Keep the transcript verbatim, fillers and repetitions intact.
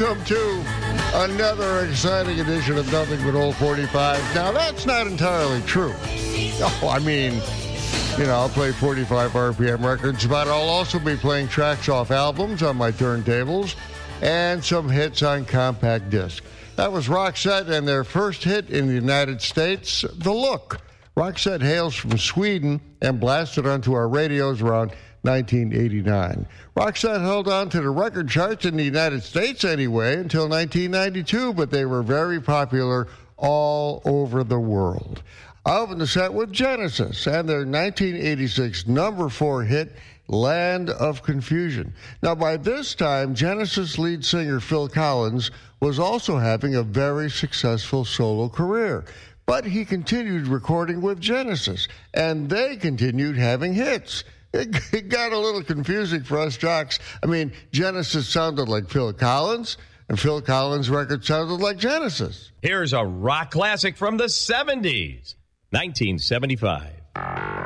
welcome to another exciting edition of Nothing But Old forty-five. Now, that's not entirely true. Oh, I mean, you know, I'll play forty-five R P M records, but I'll also be playing tracks off albums on my turntables and some hits on compact disc. That was Roxette and their first hit in the United States, The Look. Roxette hails from Sweden and blasted onto our radios around nineteen eighty-nine. Roxette held on to the record charts in the United States anyway until nineteen ninety-two, but they were very popular all over the world. I opened the set with Genesis and their nineteen eighty-six number four hit, Land of Confusion. Now, by this time, Genesis lead singer Phil Collins was also having a very successful solo career. But he continued recording with Genesis, and they continued having hits. It, it got a little confusing for us jocks. I mean, Genesis sounded like Phil Collins, and Phil Collins' record sounded like Genesis. Here's a rock classic from the seventies, nineteen seventy-five.